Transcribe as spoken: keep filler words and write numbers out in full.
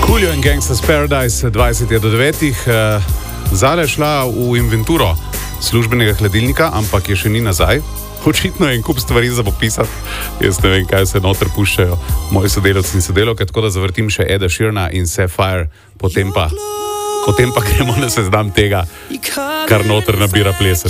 Coolio in Gangsta's Paradise, dvajset do devetih. Zala je šla v inventuro službenega hladilnika, ampak je še ni nazaj. Očitno je en kup stvari za popisati. Jaz ne vem, kaj se noter puščajo moji sodelavci in sodelavke, tako da zavrtim še Eda Sheerana in Sapphire, potem pa, potem pa gremo na seznam tega, kar noter nabira plesen.